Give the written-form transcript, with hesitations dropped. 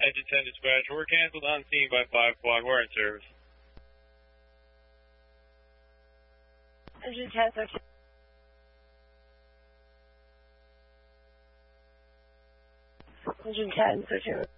Engine 10 dispatch, we're canceled on scene by 5 o'clock. We're in service. Engine 10, 13. Engine 10, 13.